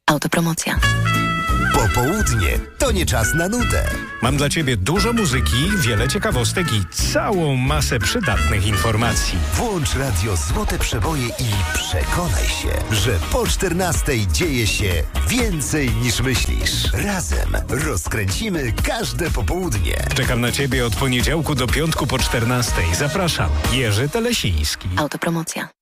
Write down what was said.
Autopromocja. Popołudnie to nie czas na nudę. Mam dla Ciebie dużo muzyki, wiele ciekawostek i całą masę przydatnych informacji. Włącz radio Złote Przeboje i przekonaj się, że po 14 dzieje się więcej niż myślisz. Razem rozkręcimy każde popołudnie. Czekam na Ciebie od poniedziałku do piątku po 14. Zapraszam. Jerzy Telesiński. Autopromocja.